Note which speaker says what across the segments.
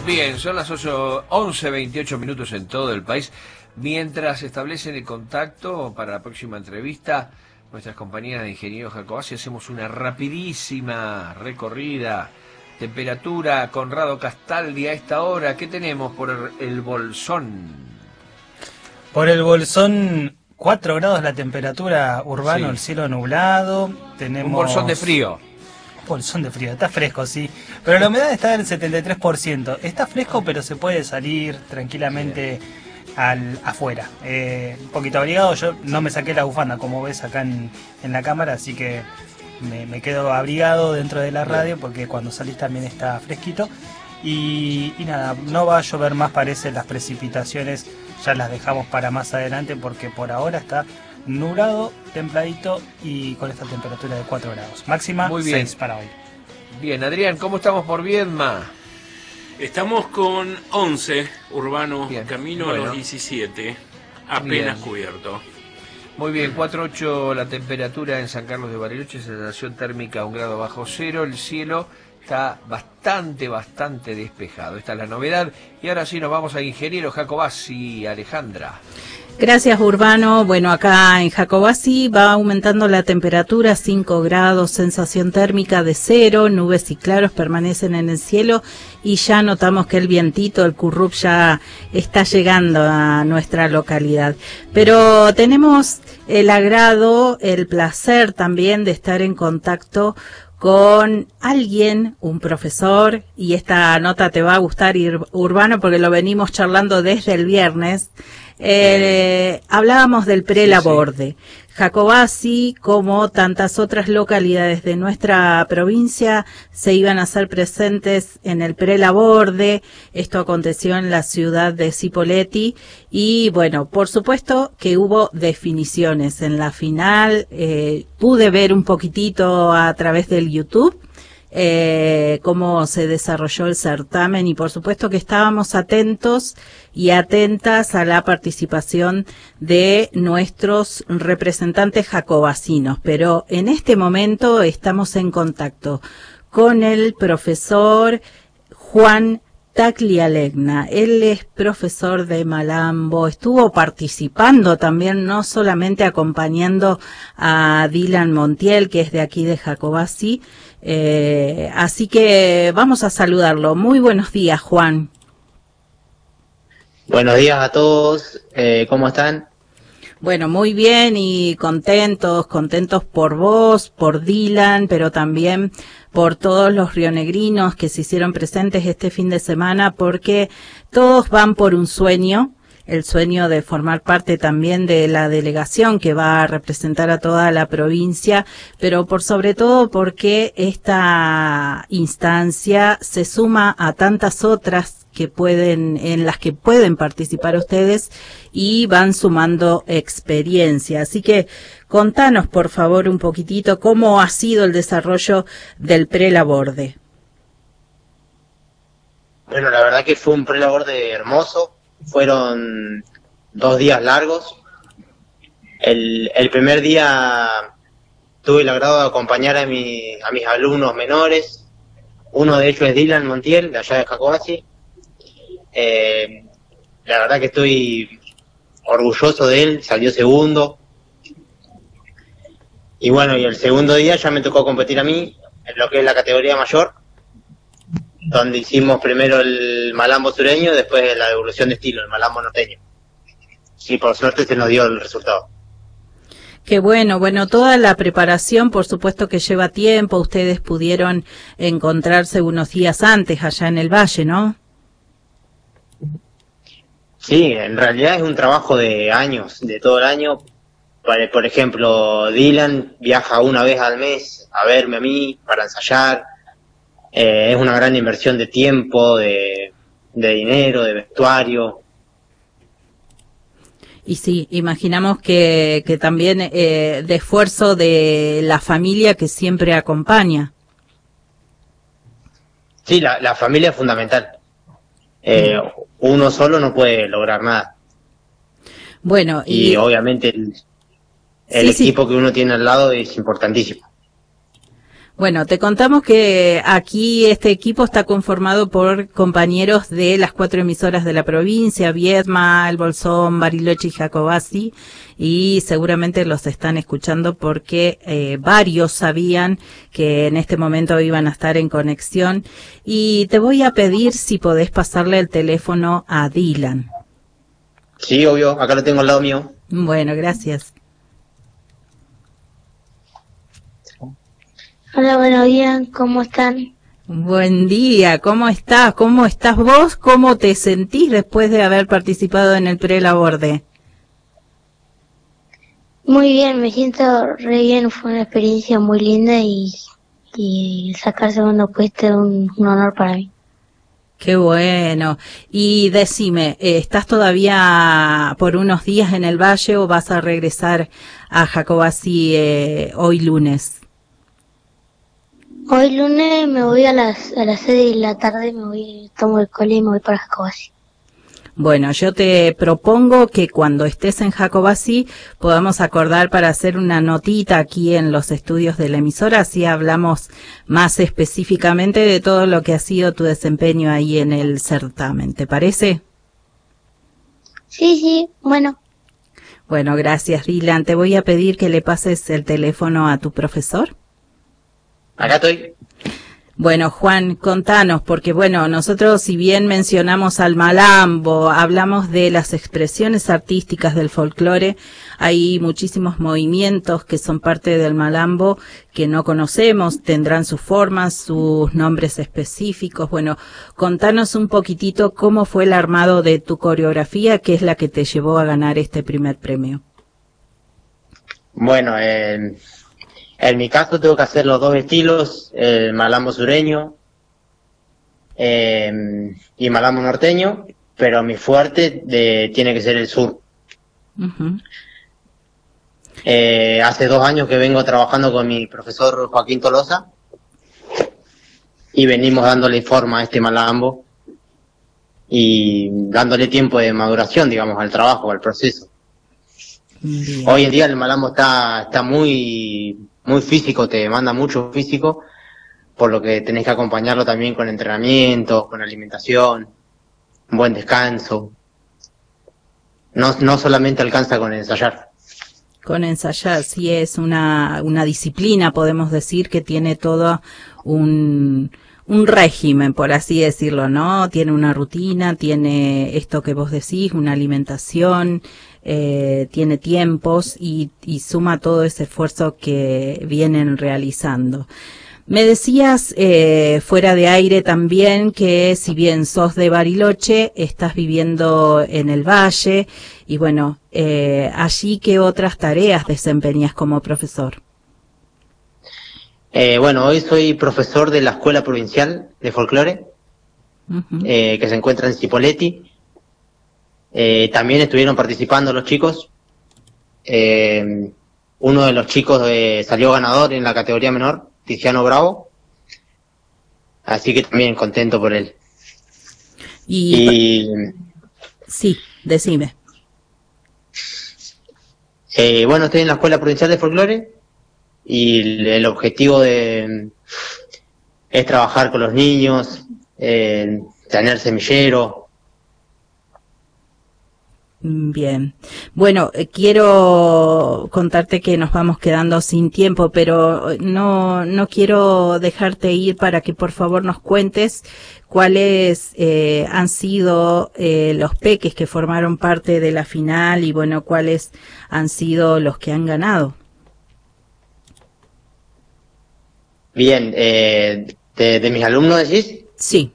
Speaker 1: Bien, son las 11:28 minutos en todo el país. Mientras establecen el contacto para la próxima entrevista, nuestras compañeras de Ingeniero Jacobacci, hacemos una rapidísima recorrida. Temperatura, Conrado Castaldi, a esta hora, ¿qué tenemos por el Bolsón?
Speaker 2: Por el Bolsón, 4 grados la temperatura, Urbano, sí. El cielo nublado. Tenemos
Speaker 1: un bolsón de frío.
Speaker 2: Bolsón de frío, está fresco, sí. Pero la humedad está del 73%. Está fresco, pero se puede salir tranquilamente afuera. Un poquito abrigado, yo no me saqué la bufanda, como ves acá en la cámara, así que me quedo abrigado dentro de la radio, porque cuando salís también está fresquito. Y nada, no va a llover más, parece. Las precipitaciones ya las dejamos para más adelante, porque por ahora está nublado, templadito y con esta temperatura de 4 grados. Máxima 6 para hoy.
Speaker 1: Bien, Adrián, ¿cómo estamos por Viedma?
Speaker 3: Estamos con 11, Urbano, bien. Camino a los 17, apenas bien. Cubierto.
Speaker 1: Muy bien, 4.8 la temperatura en San Carlos de Bariloche, sensación térmica 1 grado bajo cero, el cielo está bastante despejado. Esta es la novedad. Y ahora sí nos vamos a Ingeniero Jacobacci, Alejandra.
Speaker 4: Gracias, Urbano. Bueno, acá en Jacobacci va aumentando la temperatura, 5 grados, sensación térmica de 0, nubes y claros permanecen en el cielo y ya notamos que el vientito, el currup, ya está llegando a nuestra localidad. Pero tenemos el agrado, el placer también de estar en contacto con alguien, un profesor, y esta nota te va a gustar, Urbano, porque lo venimos charlando desde el viernes. Hablábamos del prelaborde. Jacobacci, como tantas otras localidades de nuestra provincia, se iban a hacer presentes en el prelaborde. Esto aconteció en la ciudad de Cipolletti y bueno, por supuesto que hubo definiciones en la final. Pude ver un poquitito a través del YouTube cómo se desarrolló el certamen y por supuesto que estábamos atentos y atentas a la participación de nuestros representantes jacobaccinos, pero en este momento estamos en contacto con el profesor Juan Taglialegna. Él es profesor de Malambo, estuvo participando también, no solamente acompañando a Dylan Montiel, que es de aquí de Jacobacci. Así que vamos a saludarlo. Muy buenos días, Juan.
Speaker 5: Buenos días a todos, ¿cómo están?
Speaker 4: Bueno, muy bien y contentos por vos, por Dylan, pero también por todos los rionegrinos que se hicieron presentes este fin de semana, porque todos van por un sueño, el sueño de formar parte también de la delegación que va a representar a toda la provincia, pero por sobre todo porque esta instancia se suma a tantas otras en las que pueden participar ustedes y van sumando experiencia. Así que contanos, por favor, un poquitito cómo ha sido el desarrollo del prelaborde.
Speaker 5: Bueno, la verdad que fue un prelaborde hermoso. Fueron 2 días largos. El primer día tuve el agrado de acompañar a mis alumnos menores. Uno de ellos es Dylan Montiel, de allá de Jacobacci. La verdad que estoy orgulloso de él, salió segundo. Y bueno, y el segundo día ya me tocó competir a mí, en lo que es la categoría mayor, donde hicimos primero el malambo sureño, después la devolución de estilo, el malambo norteño. Y por suerte se nos dio el resultado.
Speaker 4: Qué bueno, toda la preparación por supuesto que lleva tiempo, ustedes pudieron encontrarse unos días antes allá en el valle, ¿no?
Speaker 5: Sí, en realidad es un trabajo de años, de todo el año. Por ejemplo, Dylan viaja una vez al mes a verme a mí para ensayar. Es una gran inversión de tiempo, de dinero, de vestuario.
Speaker 4: Y sí, imaginamos que también de esfuerzo de la familia que siempre acompaña.
Speaker 5: Sí, la familia es fundamental. Uno solo no puede lograr nada.
Speaker 4: Bueno,
Speaker 5: y obviamente el equipo que uno tiene al lado es importantísimo.
Speaker 4: Bueno, te contamos que aquí este equipo está conformado por compañeros de las 4 emisoras de la provincia, Viedma, El Bolsón, Bariloche y Jacobasi, y seguramente los están escuchando porque varios sabían que en este momento iban a estar en conexión. Y te voy a pedir si podés pasarle el teléfono a Dylan.
Speaker 5: Sí, obvio, acá lo tengo al lado mío.
Speaker 4: Bueno, gracias.
Speaker 6: Hola, buenos días, ¿cómo están?
Speaker 4: Buen día, ¿cómo estás? ¿Cómo estás vos? ¿Cómo te sentís después de haber participado en el prelaborde?
Speaker 6: Muy bien, me siento re bien, fue una experiencia muy linda y sacar segundo puesto es un honor para mí.
Speaker 4: Qué bueno. Y decime, ¿estás todavía por unos días en el Valle o vas a regresar a Jacobasi hoy lunes?
Speaker 6: Hoy lunes me voy a las 6 de la tarde, tomo el cole y me voy para Jacobasi.
Speaker 4: Bueno, yo te propongo que cuando estés en Jacobasi podamos acordar para hacer una notita aquí en los estudios de la emisora, así hablamos más específicamente de todo lo que ha sido tu desempeño ahí en el certamen. ¿Te parece?
Speaker 6: Sí, bueno.
Speaker 4: Bueno, gracias, Dylan. Te voy a pedir que le pases el teléfono a tu profesor.
Speaker 5: Acá estoy.
Speaker 4: Bueno, Juan, contanos, porque bueno, nosotros si bien mencionamos al malambo, hablamos de las expresiones artísticas del folclore, hay muchísimos movimientos que son parte del malambo que no conocemos, tendrán sus formas, sus nombres específicos. Bueno, contanos un poquitito cómo fue el armado de tu coreografía, que es la que te llevó a ganar este primer premio.
Speaker 5: Bueno, en mi caso tengo que hacer los dos estilos, el malambo sureño y malambo norteño, pero mi fuerte tiene que ser el sur.
Speaker 4: Uh-huh.
Speaker 5: Hace 2 años que vengo trabajando con mi profesor Joaquín Tolosa y venimos dándole forma a este malambo y dándole tiempo de maduración, digamos, al trabajo, al proceso.
Speaker 4: Bien.
Speaker 5: Hoy en día el malambo está muy físico, te demanda mucho físico, por lo que tenés que acompañarlo también con entrenamiento, con alimentación, un buen descanso. No solamente alcanza con ensayar.
Speaker 4: Con ensayar, sí, es una disciplina, podemos decir, que tiene todo un régimen, por así decirlo, ¿no? Tiene una rutina, tiene esto que vos decís, una alimentación, tiene tiempos y suma todo ese esfuerzo que vienen realizando. Me decías fuera de aire también que si bien sos de Bariloche, estás viviendo en el Valle y bueno, allí ¿qué otras tareas desempeñas como profesor?
Speaker 5: Bueno, hoy soy profesor de la Escuela Provincial de Folclore,
Speaker 4: Uh-huh.
Speaker 5: que se encuentra en Cipolletti. También estuvieron participando los chicos. Uno de los chicos salió ganador en la categoría menor, Tiziano Bravo. Así que también contento por él.
Speaker 4: Sí, decime.
Speaker 5: Bueno, estoy en la Escuela Provincial de Folclore y el objetivo es trabajar con los niños, tener semillero.
Speaker 4: Bien. Bueno, quiero contarte que nos vamos quedando sin tiempo, pero no quiero dejarte ir para que por favor nos cuentes cuáles han sido los peques que formaron parte de la final y bueno, cuáles han sido los que han ganado.
Speaker 5: Bien, de mis alumnos decís.
Speaker 4: Sí.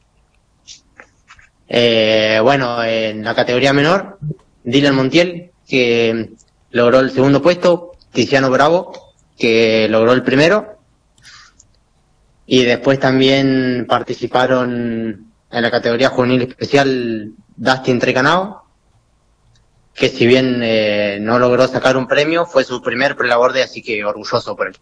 Speaker 5: Bueno, en la categoría menor, Dylan Montiel, que logró el segundo puesto, Tiziano Bravo, que logró el primero, y después también participaron en la categoría juvenil especial Dustin Trecanao, que si bien no logró sacar un premio, fue su primer prelaborde, así que orgulloso por él.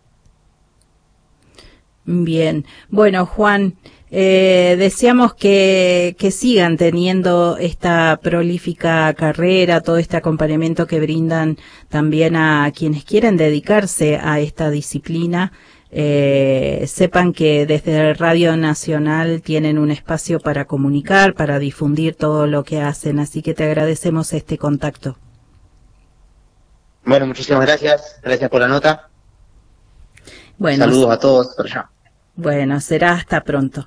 Speaker 4: Bien, bueno Juan, deseamos que sigan teniendo esta prolífica carrera, todo este acompañamiento que brindan también a quienes quieren dedicarse a esta disciplina. sepan que desde Radio Nacional tienen un espacio para comunicar, para difundir todo lo que hacen, así que te agradecemos este contacto.
Speaker 5: Bueno, muchísimas gracias por la nota.
Speaker 4: Bueno,
Speaker 5: saludos a todos por allá.
Speaker 4: Bueno, será hasta pronto.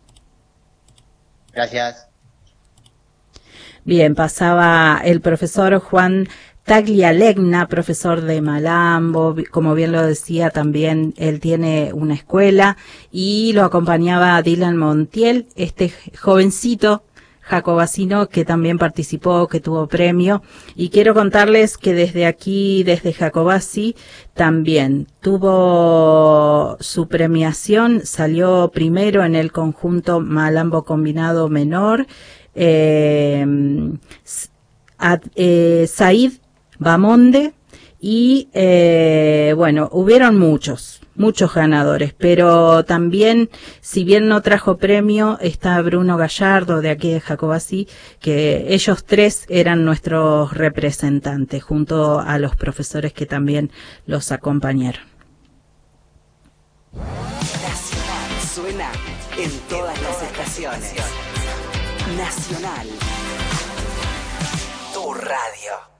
Speaker 5: Gracias.
Speaker 4: Bien, pasaba el profesor Juan Taglialegna, profesor de Malambo, como bien lo decía también, él tiene una escuela y lo acompañaba Dylan Montiel, este jovencito jacobacino que también participó, que tuvo premio, y quiero contarles que desde aquí, desde Jacobasi, también tuvo su premiación, salió primero en el conjunto Malambo combinado menor, Said Bamonde, y bueno, hubieron muchos ganadores, pero también, si bien no trajo premio, está Bruno Gallardo de aquí de Jacobasi, que ellos tres eran nuestros representantes, junto a los profesores que también los acompañaron.
Speaker 7: Nacional suena en todas las estaciones. Nacional, tu radio.